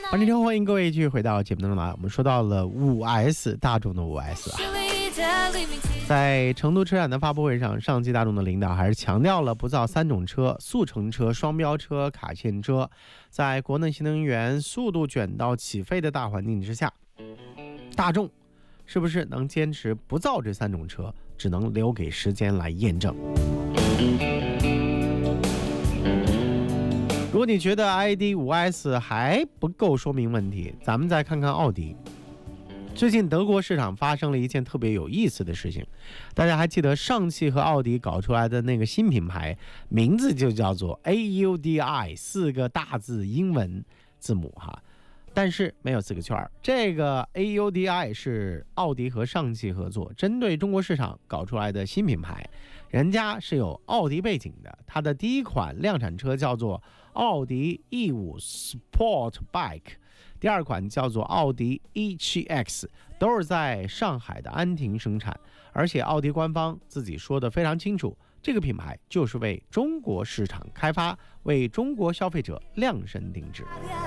欢迎各位继续回到节目当中来。我们说到了 5S 大众的 5S 啊，在成都车展的发布会上，上汽大众的领导还是强调了不造3种车：速成车、双标车、卡钿车。在国内新能源速度卷到起飞的大环境之下，大众是不是能坚持不造这3种车，只能留给时间来验证。如果你觉得 ID.5S 还不够说明问题，咱们再看看奥迪。最近德国市场发生了一件特别有意思的事情，大家还记得上汽和奥迪搞出来的那个新品牌，名字就叫做 AUDI， 4个大字英文字母哈，但是没有4个圈。这个 AUDI 是奥迪和上汽合作，针对中国市场搞出来的新品牌，人家是有奥迪背景的。它的第一款量产车叫做奥迪 E5 Sport Bike， 第二款叫做奥迪 E7X， 都是在上海的安亭生产。而且奥迪官方自己说的非常清楚，这个品牌就是为中国市场开发，为中国消费者量身定制。